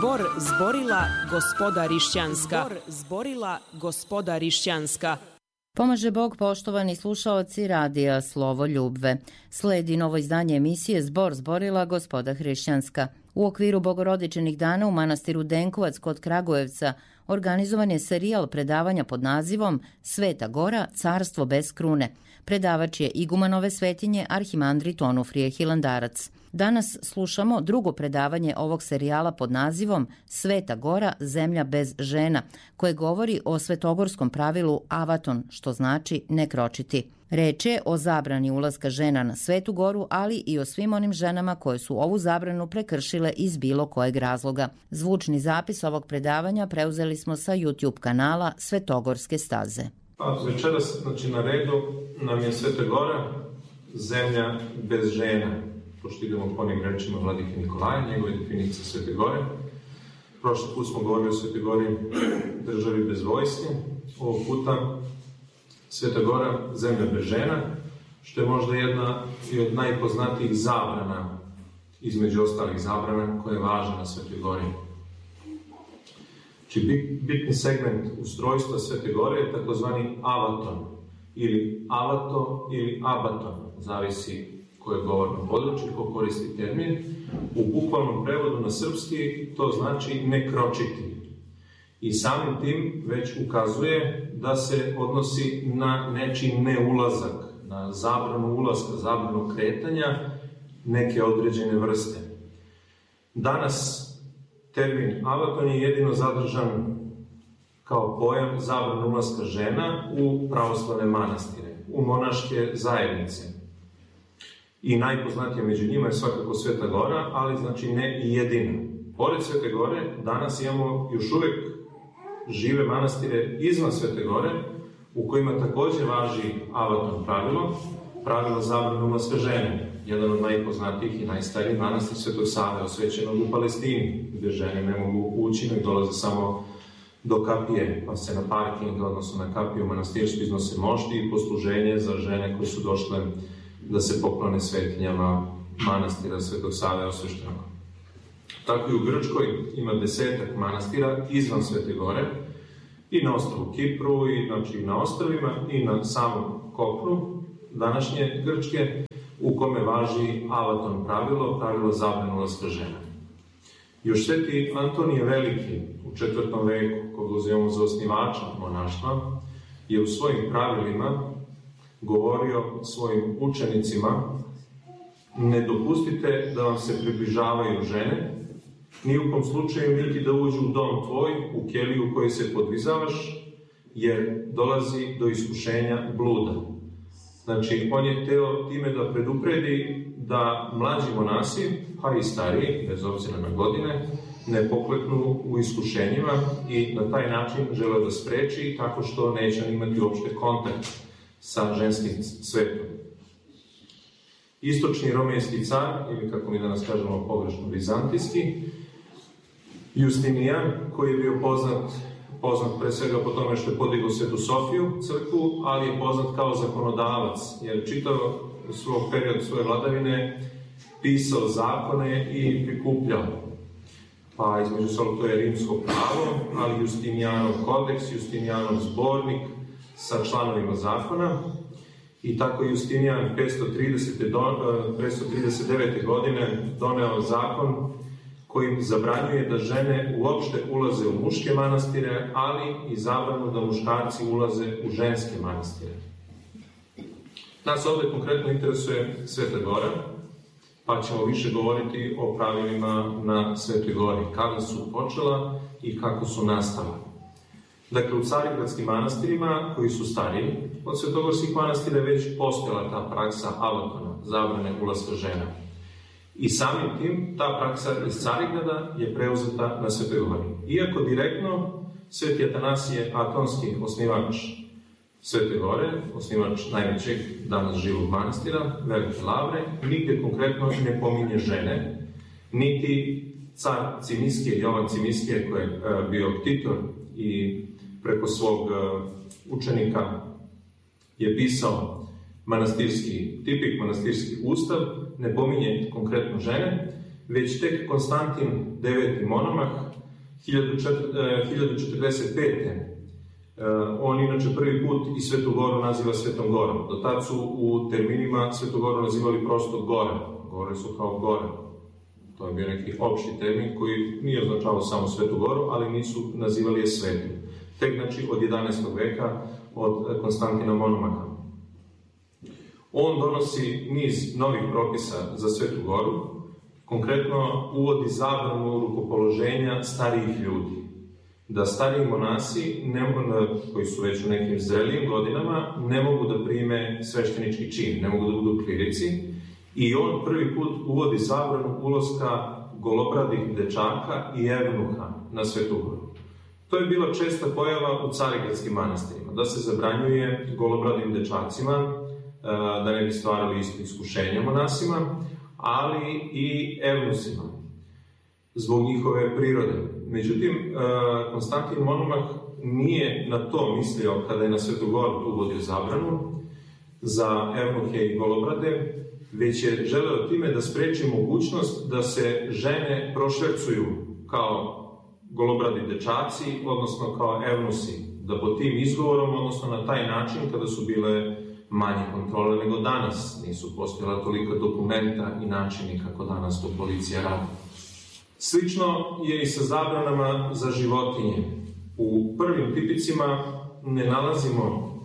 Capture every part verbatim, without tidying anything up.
Zbor zborila gospoda Rišćanska. Zbor zborila gospoda Rišćanska. Pomaže Bog, poštovani slušaoci radija Slovo Ljubve. Sledi novo izdanje emisije Zbor zborila gospoda Hrišćanska. U okviru Bogorodičnih dana u manastiru Denkovac kod Kragujevca organizovan je serijal predavanja pod nazivom Sveta Gora, carstvo bez krune. Predavač je igumanove svetinje arhimandrit Onufrije Hilandarac. Danas slušamo drugo predavanje ovog serijala pod nazivom Sveta Gora, zemlja bez žena, koje govori o svetogorskom pravilu avaton, što znači ne kročiti. Reč je o zabrani ulaska žena na Svetu Goru, ali i o svim onim ženama koje su ovu zabranu prekršile iz bilo kojeg razloga. Zvučni zapis ovog predavanja preuzeli smo sa YouTube kanala Svetogorske staze. Pa, večeras, znači, na redu nam je Sveta Gora, zemlja bez žena. Pošto idemo po onim rečima Vladike Nikolaja, njegove definicije Svete Gore. Prošli put smo govorili o Svete Gori, državi bez vojske. Ovog puta Sveta Gora, zemlja bez žena, što je možda jedna i od najpoznatijih zabrana, između ostalih zabrana, koja je važna na Svetoj Gori. Znači, bitni segment ustrojstva Svete Gore je takozvani avaton, ili avato ili abaton, zavisi koje je govorno područje, ko koristi termin. U bukvalnom prevodu na srpski to znači ne kročiti. I samim tim već ukazuje da se odnosi na nečiji neulazak, na zabranu ulaska, zabranu kretanja neke određene vrste. Danas termin avaton je jedino zadržan kao pojam zabrane ulaska žena u pravoslavne manastire, u monaške zajednice. I najpoznatija među njima je svakako Sveta Gora, ali znači ne i jedina. Pored Svete Gore danas imamo još uvek žive manastire izvan Svete Gore, u kojima takođe važi avaton pravilo, pravilo zabrane ulaska žene. Jedan od najpoznatijih i najstarijih manastir Svetog Save, osvećenog u Palestini, gde žene ne mogu ući, nego dolaze samo do kapije, pa se na parking, odnosno na kapiju manastirsku, iznose mošti i posluženje za žene koje su došle da se poklone svetinjama manastira Svetog Save osveštenog. Tako i u Grčkoj ima desetak manastira izvan Svete Gore, i na ostrvu Kipru, i znači na ostrvima, i na samom kopnu današnje Grčke, u kome važi avaton pravilo, pravilo zabrane ulaska žena. Još sveti Antonije Veliki u četvrtom veku, koga uzimamo za osnivača monaštva, je u svojim pravilima govorio svojim učenicima: ne dopustite da vam se približavaju žene, ni u kom slučaju niti da uđu u dom tvoj, u keliju u kojoj se podvizavaš, jer dolazi do iskušenja bluda. Znači, on je hteo time da predupredi da mlađi monasi, pa i stariji, bez obzira na godine, ne pokleknu u iskušenjima i na taj način žele da spreči tako što neće imati uopšte kontakt sa ženskim svetom. Istočni romejski car, ili kako mi danas kažemo pogrešno vizantijski, Justinijan, koji je bio poznat, poznat pre svega po tome što je podigao Svetu Sofiju crkvu, ali je poznat kao zakonodavac, jer čitao u svog periodu svoje vladavine pisao zakone i prikupljao. Pa između ostalog to je rimsko pravo, ali Justinijanov kodeks, Justinijanov zbornik sa članovima zakona. I tako je Justinijan petsto trideset devete. godine doneo zakon kojim zabranjuje da žene uopšte ulaze u muške manastire, ali i zabranu da muškarci ulaze u ženske manastire. Nas ovdje konkretno interesuje Sveta Gora, pa ćemo više govoriti o pravilima na Svetoj Gori, kada su počela i kako su nastala. Dakle, u carigradskim manastirima, koji su stariji, od svetogorskih manastira je već postojala ta praksa avatona, zabrane ulaska žena. I samim tim, ta praksa iz Carigrada je preuzeta na Svetoj Gori. Iako direktno, Sveti Atanasije Atonski, osnivač Svete Gore, osnivač najvećeg danas živog manastira, Velike Lavre, nigde konkretno ne pominje žene, niti car Cimiskije, Jovan Cimiskije, koji je bio ktitor i preko svog učenika je pisao manastirski tipik, manastirski ustav, ne pominje konkretno žene, već tek Konstantin deveti monomah hiljadu četrdeset pete. On inače prvi put i Svetu Goru naziva Svetom Gorom. Do tad su u terminima Svetu Goru nazivali prosto gore. Gore su kao gore. To je bio neki opšti termin koji nije označavao samo Svetu Goru, ali nisu nazivali je svetom. Tek znači od jedanaestog veka, od Konstantina monomaha. On donosi niz novih propisa za Svetu Goru, konkretno uvodi zabranu rukopoloženja starijih ljudi. Da stariji monasi, ne, koji su već u nekim zrelijim godinama, ne mogu da prime sveštenički čin, ne mogu da budu klirici, i on prvi put uvodi zabranu ulaska golobradih dečaka i evnuha na Svetu Goru. To je bila česta pojava u carigradskim manastirima, da se zabranjuje golobradim dečacima, da ne bi stvarali isto iskušenja monasima, ali i evnusima, zbog njihove prirode. Međutim, Konstantin monomah nije na to mislio kada je na Svetu Goru uvodio zabranu za evnuhe i golobrade, već je želeo time da spreči mogućnost da se žene prošvercuju kao golobradi dečaci, odnosno kao evnusi, da po tim izgovorom, odnosno na taj način, kada su bile manje kontrole nego danas, nisu postojala tolika dokumenta i načini kako danas to policija radi. Slično je i sa zabranama za životinje. U prvim tipicima ne nalazimo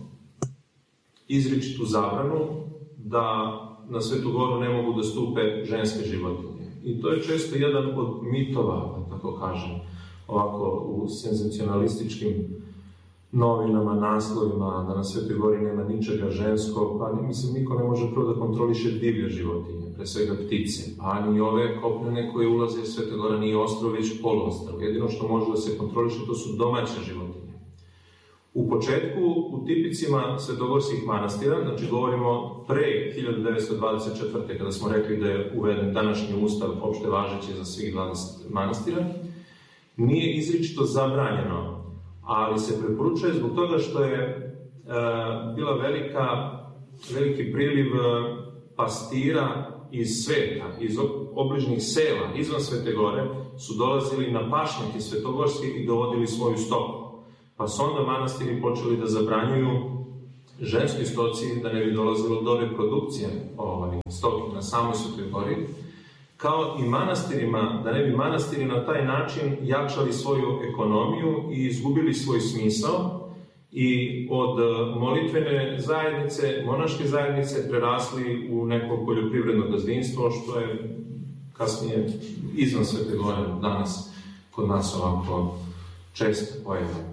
izričitu zabranu da na Svetu Goru ne mogu da stupe ženske životinje. I to je često jedan od mitova, da tako kažem, ovako u senzacionalističkim novinama, naslovima, da na Svetoj Gori nema ničega ženskog, pa mislim, niko ne može prvo da kontroliše divlje životinje, pre svega ptice, pa ni ove kopnene koje ulaze, Sveta Gora nije ostrvo, već poluostrvo. Jedino što može da se kontroliše, to su domaće životinje. U početku, u tipicima svetogorskih manastira, znači govorimo pre hiljadu devetsto dvadeset četvrte. kada smo rekli da je uveden današnji ustav opšte važeći za svih dvadeset manastira, nije izričito zabranjeno, ali se preporučuje zbog toga što je e, bila velika, veliki priliv pastira iz sveta, iz obližnjih sela, izvan Svete Gore, su dolazili na pašnjake svetogorske i dovodili svoju stoku. Pa su onda manastiri počeli da zabranjuju ženskoj stoci da ne bi dolazilo do reprodukcije ovaj, stoki na samoj Svetoj Gori, kao i manastirima, da ne bi manastiri na taj način jačali svoju ekonomiju i izgubili svoj smisao i od molitvene zajednice, monaške zajednice prerasli u neko poljoprivredno gazdinstvo, što je kasnije izvan Svete Gore danas kod nas ovako često pojava.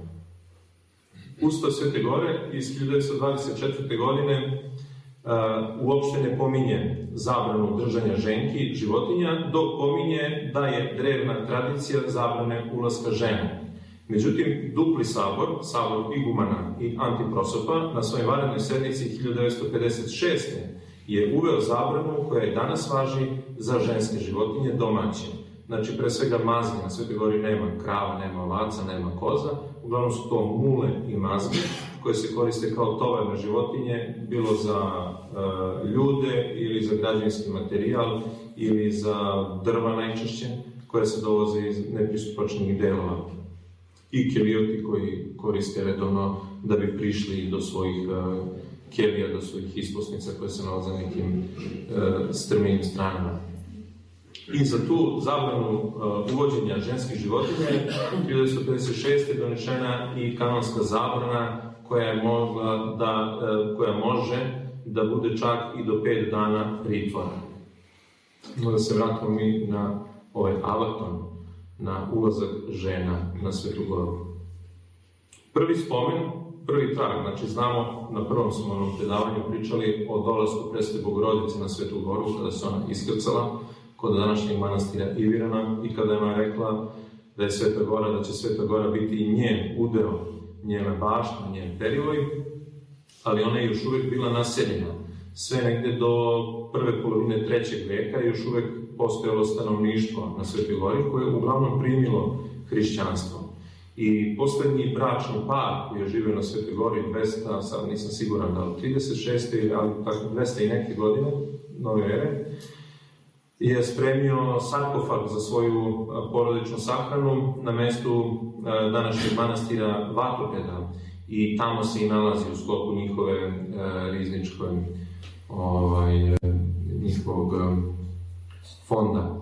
Ustav Svete Gore iz hiljadu devetsto dvadeset četvrte. godine uh, uopšte ne pominje zabranu držanja ženki, životinja, dok pominje da je drevna tradicija zabrane ulaska žene. Međutim, dupli sabor, sabor igumana i antiprosopa, na svojoj vanrednoj sednici hiljadu devetsto pedeset šeste. je uveo zabranu koja i danas važi za ženske životinje domaće. Znači, pre svega mazge, na Svetoj Gori nema krava, nema ovaca, nema koza, uglavnom su to mule i mazge, koje se koriste kao tovarne životinje, bilo za e, ljude ili za građevinski materijal ili za drva najčešće, koje se dovoze iz nepristupačnih delova. I kelijoti koji koriste redovno da bi prišli do svojih e, kelija, do svojih ispusnica koje se nalaze na nekim e, strmijim stranama. I za tu zabranu uh, uvođenja ženskih životinja hiljadu devetsto pedeset šeste. je donešena i kanonska zabrana koja, je mogla da, uh, koja može da bude čak i do pet dana pritvora. No da se vratimo mi na ovaj avaton, na ulazak žena na Svetu Goru. Prvi spomen, prvi trag, znači znamo, na prvom smo onom predavanju pričali o dolasku Presvete Bogorodice na Svetu Goru kada se ona iskrcala kod današnjeg manastira Ivirana i kada je ona rekla da je Sveta Gora, da će Sveta Gora biti i njen udeo, njena bašta, njen perivoj, ali ona je još uvek bila naseljena. Sve negde do prve polovine trećeg veka je još uvek postojalo stanovništvo na Svetoj Gori koje je uglavnom primilo hrišćanstvo. I poslednji bračni par koji je živio na Svetoj Gori dvesta, sad nisam siguran da od trideset šeste ali tako dvesta i neke godine nove ere, je spremio sarkofag za svoju porodičnu sahranu na mestu današnjeg manastira Vatopeda i tamo se i nalazi u sklopu njihove rizničke ovaj, njihovog fonda.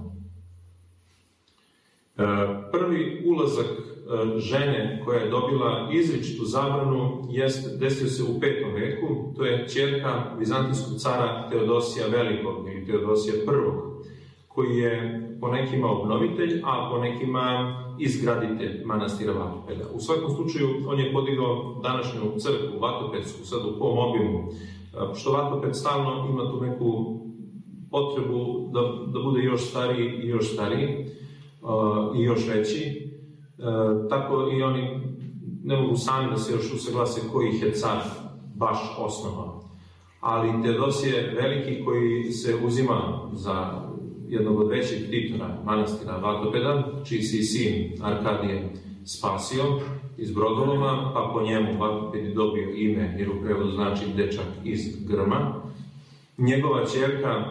Prvi ulazak žene koja je dobila izričitu zabranu jest, desio se u petom veku, to je ćerka vizantijskog cara Teodosija Velikog ili Teodosija prvog, koji je po nekima obnovitelj, a po nekima izgraditelj manastira Vatopeda. U svakom slučaju, on je podigao današnju crkvu Vatopedsku, sad u kom obimu, što Vatoped stalno ima tu neku potrebu da, da bude još stariji i još stariji uh, i još veći. Uh, tako i oni ne mogu sami da se još usaglase koji ih je car baš osnovao. Ali Teodosije Veliki, koji se uzima za jednog od većih titora manastira Vatopeda, čiji si sin Arkadije spasio iz Brodoloma, pa po njemu Vatoped je dobio ime, jer u prevodu znači dečak iz grma. Njegova ćerka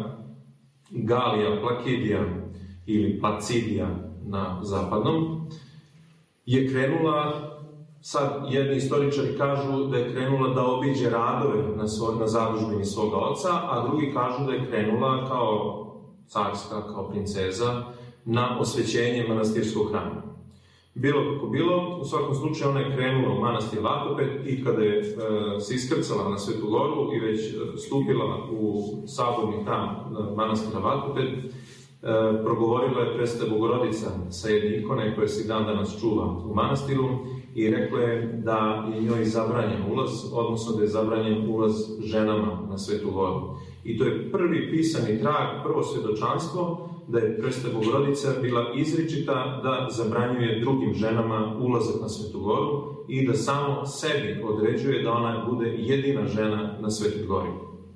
Galija Plakidija ili Placidija na zapadnom je krenula, sad jedni istoričari kažu da je krenula da obiđe radove na, svoj, na zadužbini svoga oca, a drugi kažu da je krenula kao carska, kao princeza, na osvećenje manastirskog hrama. Bilo kako bilo, u svakom slučaju ona je krenula u manastir Vatoped i kada je e, se iskrcala na Svetu Goru i već e, stupila u saborni hram manastira Vatoped, e, progovorila je Presveta Bogorodica sa jedne ikone koje se dan danas čuva u manastiru i rekla je da je njoj zabranjen ulaz, odnosno da je zabranjen ulaz ženama na Svetu Goru. I to je prvi pisani trag, prvo svjedočanstvo, da je Presveta Bogorodica bila izričita da zabranjuje drugim ženama ulazak na Svetu Goru i da samo sebi određuje da ona bude jedina žena na Svetoj Gori.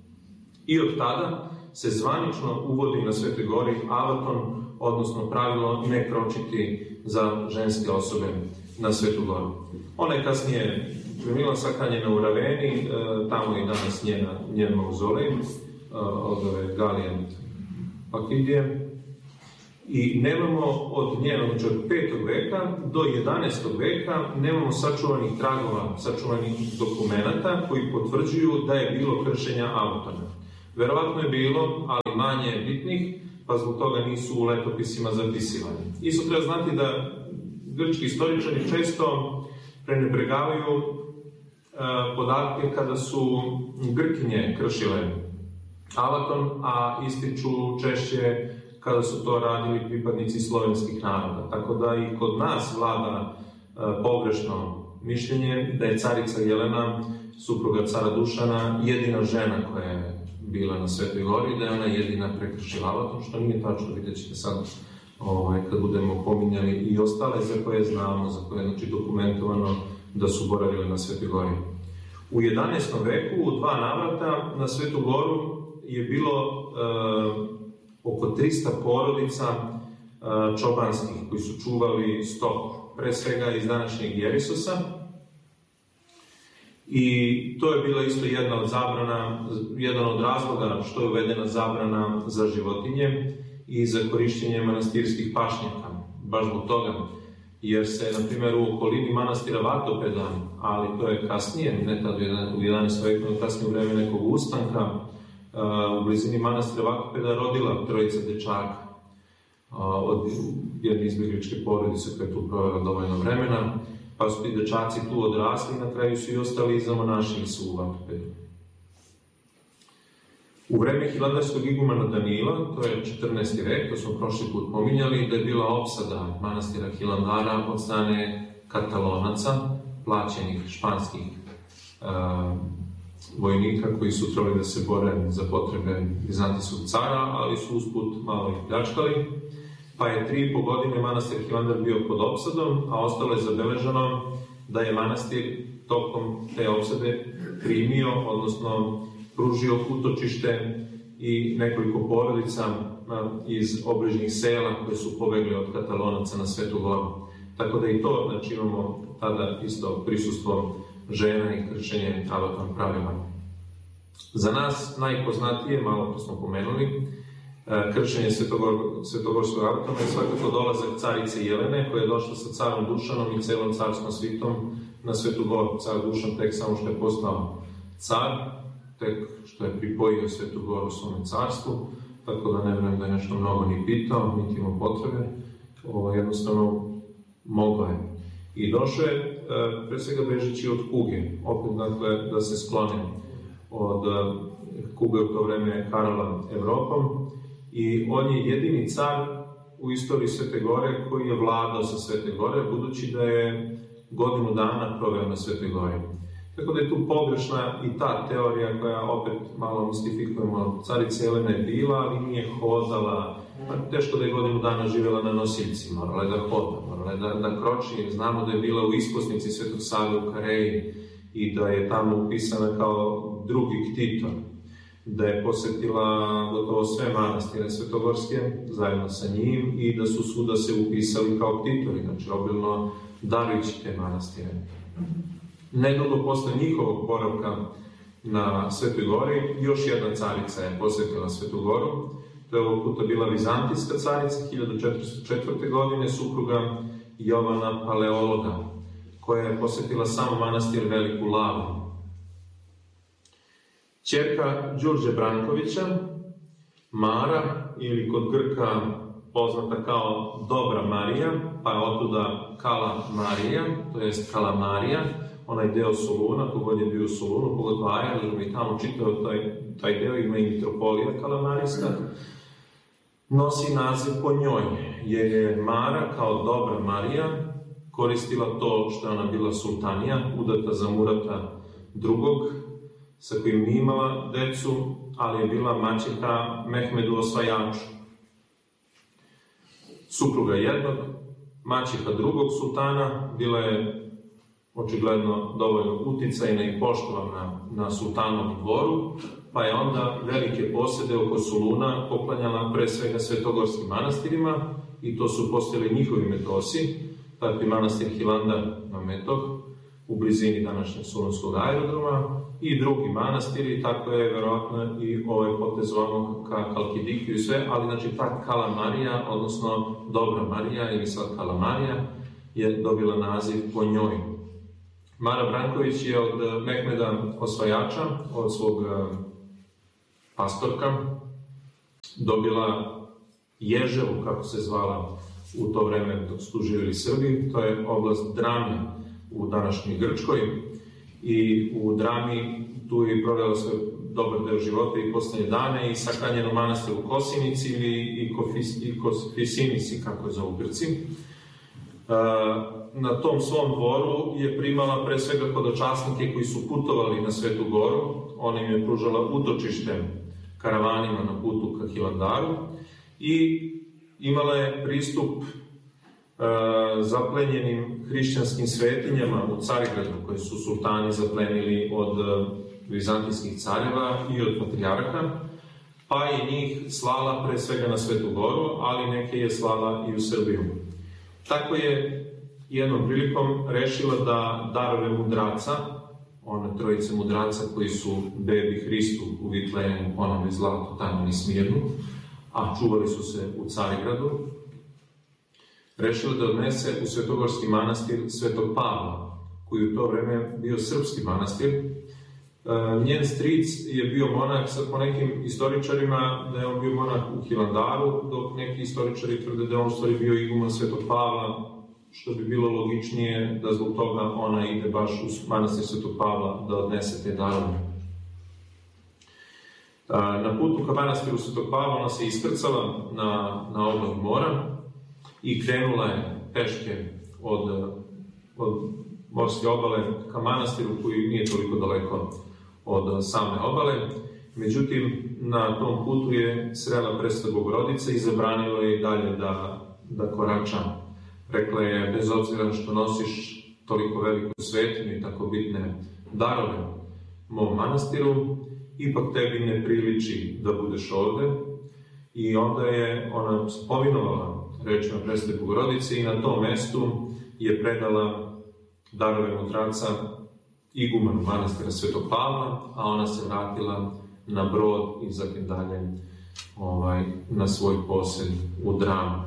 I od tada se zvanično uvodi na Svetoj Gori avaton, odnosno pravilo ne kročiti za ženske osobe na Svetu Goru. Ona je kasnije premila, sahranjena u Raveni, tamo je danas njena, njen mauzolej, od ove Galije Plakidije. I nemamo od nje, znači od petog veka do jedanaestog veka, nemamo sačuvanih tragova, sačuvanih dokumenata koji potvrđuju da je bilo kršenja avatona. Verovatno je bilo, ali manje bitnih, pa zbog toga nisu u letopisima zapisivani. Isto treba znati da grčki istoričari često prenebregavaju uh, podatke kada su Grkinje kršile avaton, a ističu češće kada su to radili pripadnici slovenskih naroda. Tako da i kod nas vlada uh, pogrešno mišljenje da je carica Jelena, supruga cara Dušana, jedina žena koja je bila na Svetoj Gori, da je ona jedina prekršila avaton, što nije tačno, vidjet ćete sad ovaj, kad budemo pominjali i ostale za koje znamo, za koje je znači, dokumentovano da su boravili na Svetoj Gori. U jedanaestom veku, u dva navrata, na Svetu Goru je bilo e, oko trista porodica e, čobanskih koji su čuvali stoku, pre svega iz današnjeg Jerisosa. I to je bila isto jedna od zabrana, jedan od razloga što je uvedena zabrana za životinje i za korišćenje manastirskih pašnjaka. Baš zbog toga, jer se, na primjer, u okolini manastira Vatopeda, ali to je kasnije, ne tada u jedanaestom veku, kasnije u vreme nekog ustanka, u blizini manastira Vatopeda rodila trojica dečaka od jedne izbjegličke porodice koja je tu provela dovoljno vremena, pa su ti dečaci tu odrasli i na kraju su i ostali i zamonašili su u Vatopedu. U vreme hilandarskog igumana Danila, to je četrnaesti vek, to smo prošli put pominjali, da je bila opsada manastira Hilandara od strane Katalonaca, plaćenih španskih uh, vojnika koji su trebali da se bore za potrebe vizantijskog cara, ali su usput malo ih pljačkali, pa je tri i po godine manastir Hilandar bio pod opsadom, a ostalo je zabeleženo da je manastir tokom te opsade primio, odnosno pružio utočište i nekoliko porodica iz obližnjih sela koje su pobegli od Katalonaca na Svetu Goru. Tako da i to, znači imamo tada isto prisustvo žena i kršenje avaton pravila. Za nas najpoznatije, malo to smo pomenuli, kršenje Svetogor, Svetogorskog Avatona je svakako dolazak carice Jelene, koja je došla sa carom Dušanom i celom carskom svitom na Svetu Goru. Car Dušan tek samo što je postao car, tek što je pripojio Svetu Goru svome carstvu, tako da ne vjerujem da je nešto mnogo ni pitao, niti imao potrebe. Ovo jednostavno moglo je. I došao je, pre svega bežeći od kuge, opet dakle da se sklone od kuge u to vreme harala Evropom, i on je jedini car u istoriji Svete Gore koji je vladao sa Svete Gore, budući da je godinu dana proveo na Svete Gore. Tako da je tu pogrešna i ta teorija koja opet malo mistifikujemo. Carica Jelena je bila, ali nije hodala. Teško da je godinu dana živjela na nosiljcima, morala je da hoda, morala je da, da kroči. Znamo da je bila u isposnici Svetog Save u Kareji i da je tamo upisana kao drugi ktitor. Da je posjetila gotovo sve manastire svetogorske zajedno sa njim i da su svuda se upisali kao ktitori, znači obilno darujući te manastire. Nedugo posle njihovog boravka na Svetoj Gori, još jedna carica je posjetila Svetu Goru. To je ovog puta bila vizantijska carica, hiljadu četiristo četvrte. godine, supruga Jovana Paleologa, koja je posjetila samo manastir Veliku Lavu. Ćerka Đurđe Brankovića, Mara, ili kod Grka poznata kao Dobra Marija, pa je otuda Kala Marija, to jest Kalamarija, onaj deo Soluna, kogod je bio u Solunu, pogotovo Ajalom i tamo čitao taj, taj deo, ima i mitropolija Kalamarijska, nosi naziv po njoj, jer je Mara kao Dobra Marija koristila to što je ona bila sultanija, udata za Murata drugog, sa kojim nije imala decu, ali je bila maćeha Mehmedu Osvajaču. Supruga jednog, maćeha drugog sultana, bila je očigledno dovoljno uticajna i poštovana na sultanovom dvoru, pa je onda velike posede oko Soluna poklanjala pre svega svetogorskim manastirima, i to su postojali njihovi metosi, takvi manastir Hilandar na Metoh, u blizini današnjeg solunskog aerodroma, i drugi manastiri, tako je verovatno i ovaj potez vamo ka Kalkidikiju i sve, ali znači ta Kala Marija, odnosno Dobra Marija ili sad Kala Marija, je dobila naziv po njoj. Mara Branković je od Mehmeda Osvajača, od svog pastorka, dobila Ježevu, kako se zvala u to vreme dok su tu živjeli Srbi, to je oblast Drame u današnjoj Grčkoj, i u Drami tu je provela svoj dobar deo života i poslednje dane i sahranjena u manastiru u Kosinici ili i Kofisinici, kako je zovu Grci. Na tom svom dvoru je primala pre svega hodočasnike koji su putovali na Svetu Goru, ona im je pružala utočište karavanima na putu ka Hilandaru i imala je pristup zaplenjenim hrišćanskim svetinjama u Carigradu, koje su sultani zaplenili od vizantijskih careva i od patrijarha, pa je njih slala pre svega na Svetu Goru, ali neke je slala i u Srbiju. Tako je jednom prilikom rešila da darove mudraca, one trojice mudraca koji su bebi Hristu u Vitlejemu, onome zlatu, tamo i Smirnu, a čuvali su se u Carigradu, rešila da odnese u Svetogorski manastir Svetog Pavla, koji u to vreme bio srpski manastir. Njen stric je bio monah, sad po nekim istoričarima da je on bio monah u Hilandaru, dok neki istoričari tvrde da je on u stvari bio iguman Svetog Pavla, što bi bilo logičnije da zbog toga ona ide baš u manastir Svetog Pavla da odnese te darove. Na putu ka manastiru Svetog Pavla ona se iskrcala na, na obalu mora i krenula je peške od, od morske obale ka manastiru koji nije toliko daleko od same obale. Međutim, na tom putu je srela Presveta Bogorodica i zabranila je dalje da, da korača. Rekla je, bez obzira što nosiš toliko veliku svetinju i tako bitne darove mom manastiru, ipak tebi ne priliči da budeš ovde. I onda je ona povinovala rečima Presvete Bogorodice i na tom mestu je predala darove mudraca igumanu manastira Svetog Pavla, a ona se vratila na brod i zatim dalje ovaj, na svoj posed u Drami.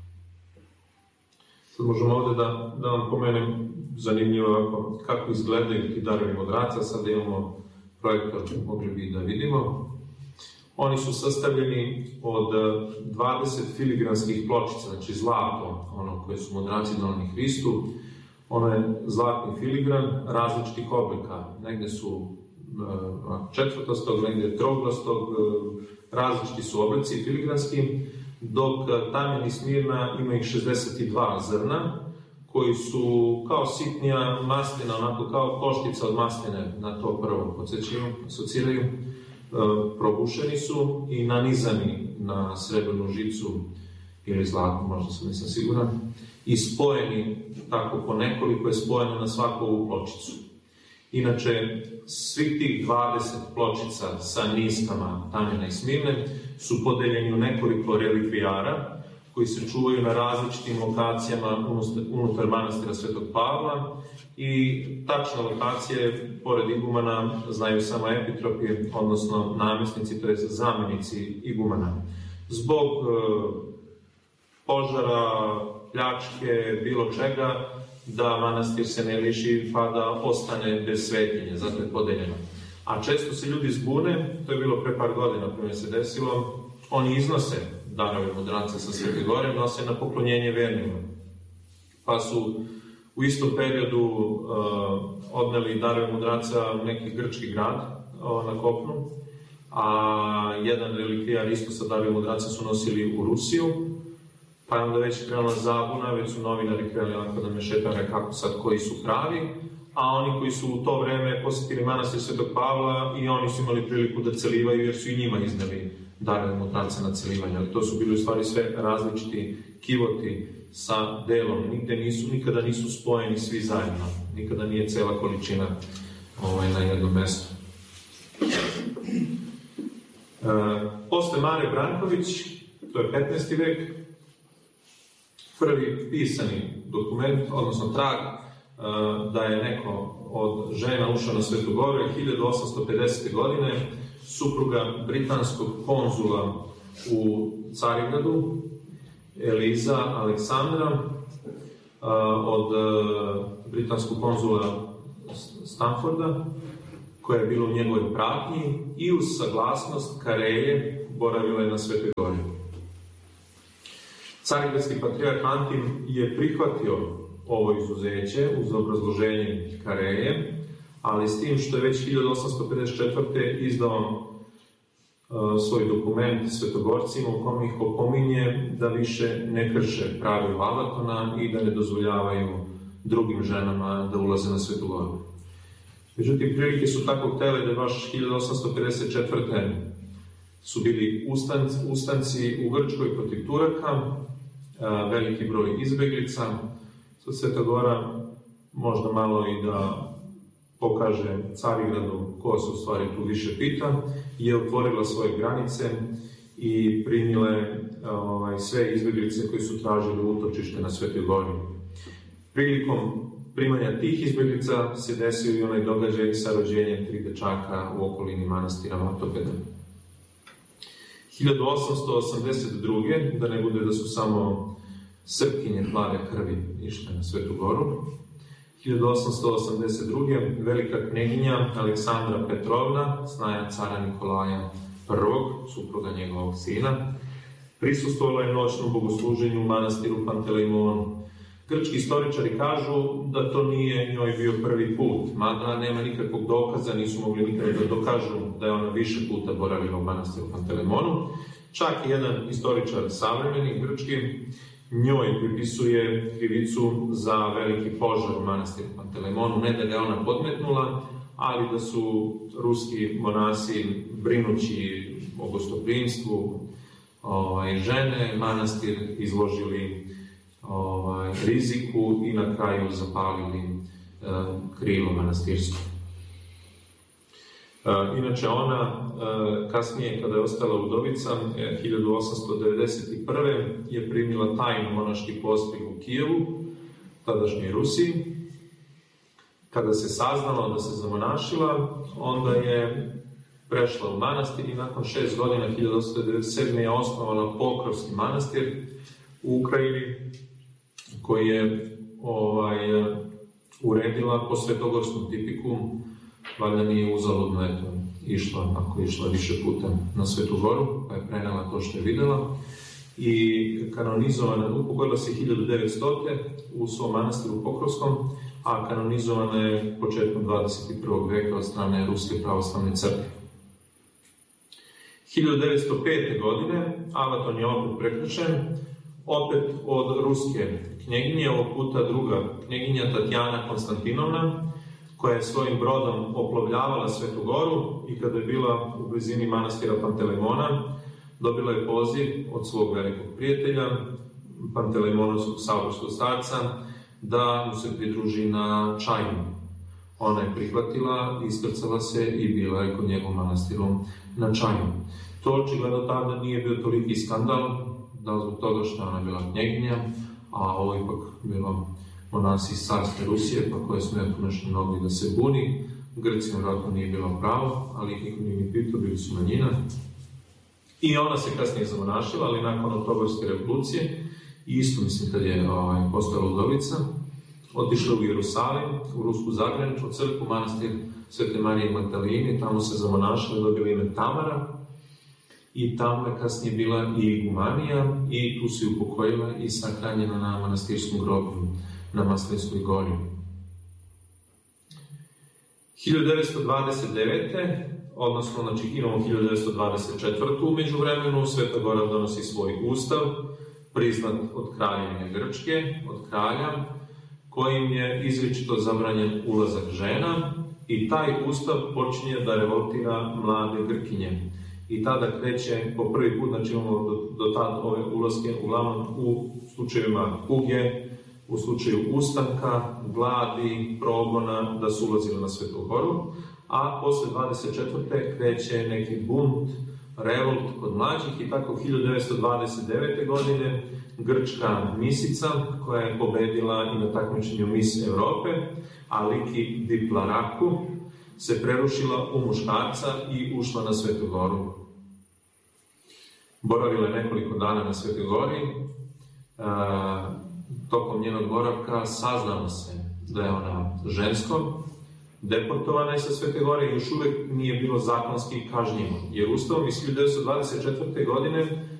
Sad možemo ovde da, da vam pomenem zanimljivo ovako, kako izgledaju ti darovi mudraca. Sada imamo projektor, mogli bi da vidimo. Oni su sastavljeni od dvadeset filigranskih pločica, znači zlato, ono koje su mudraci donali Hristu. Ono je zlatni filigran različitih oblika. Negde su četvrtostog, negde troglastog, različiti su oblici filigranski, dok Tamjan i Smirna ima ih šezdeset dva zrna, koji su kao sitnija maslina, onako kao koštica od masline, na to prvo podsjećaju, asociraju. Probušeni su i nanizani na srebrnu žicu ili zlatnu, možda sam nisam siguran, i spojeni, tako po nekoliko je spojeno na svaku ovu pločicu. Inače, svih tih dvadeset pločica sa niskama Tamjana i Smirne su podeljeni u nekoliko relikvijara koji se čuvaju na različitim lokacijama unutar manastira Svetog Pavla i tačne lokacije, pored igumana, znaju samo epitropi, odnosno namesnici, to je zamenici igumana. Zbog e, požara, pljačke, bilo čega, da manastir se ne liši pa da ostane bez svetinje, zato je podeljeno. A često se ljudi zbune, to je bilo pre par godina, prije se desilo, oni iznose darove mudraca sa Svete Gore, nose na poklonjenje vernima. Pa su u istom periodu uh, odneli darove mudraca u neki grčki grad uh, na kopnu, a jedan relikvijar isto sa darove mudraca su nosili u Rusiju, pa je onda već krenula zabuna, već su novinari krenuli onako da mešetare kako sad koji su pravi, a oni koji su u to vreme posjetili manastir Svetog Pavla i oni su imali priliku da celivaju jer su i njima izneli darove mudraca na celivanje. To su bili u stvari sve različiti kivoti sa delom, nigde nisu, nikada nisu spojeni svi zajedno, nikada nije cela količina ovaj, na jednom mestu. E, posle Mare Branković, to je petnaesti vek, prvi pisani dokument, odnosno trag, da je neko od žena ušao na Svetu Goru je hiljadu osamsto pedesete. godine, supruga britanskog konzula u Carigradu, Eliza Aleksandra, od britanskog konzula Stanforda, koja je bila u njegovoj pratnji i uz saglasnost Kareje boravila je na Svetoj Gori. Carigradski patrijarh Antim je prihvatio ovo izuzeće uz obrazloženje Kareje, ali s tim što je već hiljadu osamsto pedeset četvrte. izdao uh, svoj dokument svetogorcima u kom ih opominje da više ne krše pravilo Avatona i da ne dozvoljavaju drugim ženama da ulaze na Svetu Goru. Međutim, prilike su tako htele da baš hiljadu osamsto pedeset četvrte. su bili ustanci, ustanci u Grčkoj protiv Turaka, veliki broj izbeglica. Sad Sveta Gora možda malo i da pokaže Carigradu ko se u stvari tu više pita, je otvorila svoje granice i primile ovaj, sve izbeglice koji su tražili utočište na Svetoj Gori. Prilikom primanja tih izbeglica se desio i onaj događaj sa rođenjem tri dečaka u okolini manastira Vatopeda. hiljadu osamsto osamdeset druge. da ne bude da su samo Srpkinje plave krvi išle na Svetu Goru. hiljadu osamsto osamdeset druge. velika kneginja Aleksandra Petrovna, snaja cara Nikolaja prvog, supruga njegovog sina, prisustvovala je noćnom bogosluženju u manastiru Pantelejmonu. Grčki istoričari kažu da to nije njoj bio prvi put, mada nema nikakvog dokaza, nisu mogli nikada da dokažu da je ona više puta boravila u manastiru Pantelejmonu. Čak i jedan istoričar savremeni, grčki, njoj pripisuje krivicu za veliki požar u manastiru Pantelejmonu, ne da ga je ona podmetnula, ali da su ruski monasi, brinući o gostoprimstvu ovaj, žene, manastir izložili ovaj, riziku i na kraju zapalili e, krilo manastirsko. E, inače, ona e, kasnije, kada je ostala udovica, e, hiljadu osamsto devedeset prve. je primila tajnu monaški postig u Kijevu, tadašnjoj Rusiji. Kada se saznalo da se zamonašila, onda je prešla u manastir i nakon šest godina, hiljadu osamsto devedeset sedme. je osnovala Pokrovski manastir u Ukrajini, koji je ovaj, uredila po svetogorskom tipiku, valjda nije uzaludno, eto, išla, ako je išla više puta na Svetu Goru, pa je prenela to što je videla. I kanonizovana, upokojila se hiljadu devetstote. u svom manastiru Pokrovskom, a kanonizovana je početkom dvadeset prvog. veka od strane Ruske pravoslavne crkve. hiljadu devetsto pete. godine Avaton je opet prekršen, opet od ruske knjeginje, ovog puta druga knjeginja Tatjana Konstantinovna, koja je svojim brodom oplovljavala Svetu Goru i kada je bila u blizini manastira Pantelemona, dobila je poziv od svog velikog prijatelja, Pantelemonovskog saborskog starca, da mu se pridruži na čajnu. Ona je prihvatila, iskrcala se i bila je kod njegovog manastiru na čajnu. To očigledno tada nije bio toliki skandal, da zbog toga što ona je bila knjeginja, a ovo ipak bilo monasi iz carske Rusije, pa koje su neto nešto mogli da se buni. Grcima vratno nije bilo pravo, ali ih niko nije ni pitao, bili su manjina. I ona se kasnije zamonašila, ali nakon Oktobarske revolucije, isto mislim kad je ovaj, postala udovica, otišla u Jerusalim, u Rusku zagraničnu crkvu, manastir Svete Marije Magdalene, tamo se zamonašila, dobila ime Tamara, i tamo je kasnije bila i igumanija, i tu se upokojila i sahranjena na manastirskom groblju na Maslinskoj gori. hiljadu devetsto dvadeset devete. odnosno, znači, imamo hiljadu devetsto dvadeset četvrte. u međuvremenu Sveta Gora donosi svoj ustav, priznat od kraljevine Grčke, od kralja, kojim je izričito zabranjen ulazak žena, i taj ustav počinje da revoltira mlade Grkinje. I tada kreće po prvi put, znači imamo do, do tada ove ulaske uglavnom u slučajevima kuge, u slučaju ustanka, gladi, progona, da su ulazili na Svetu Goru, a posle dvadeset četvrte kreće neki bunt, revolt kod mlađih, i tako hiljadu devetsto dvadeset devete. godine grčka misica, koja je pobedila i na takmičenju Mis Evrope, Aliki Diplaraku, se prerušila u muškarca i ušla na Svetu Goru. Boravila je nekoliko dana na Svetoj Gori. E, tokom njenog boravka saznalo se da je ona žensko, deportovana je sa Svete Gore i još uvek nije bilo zakonski kažnjivo. Jer Ustavom iz hiljadu devetsto dvadeset četvrte. godine